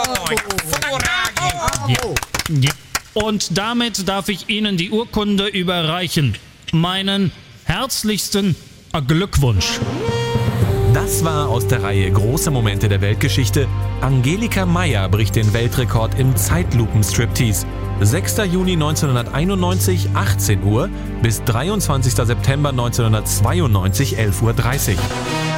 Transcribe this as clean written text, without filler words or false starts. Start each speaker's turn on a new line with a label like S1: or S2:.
S1: Ja. Ja. Und damit darf ich Ihnen die Urkunde überreichen. Meinen herzlichsten Glückwunsch.
S2: Das war aus der Reihe Große Momente der Weltgeschichte. Angelika Meyer bricht den Weltrekord im Zeitlupen-Striptease. 6. Juni 1991, 18 Uhr bis 23. September 1992, 11:30 Uhr.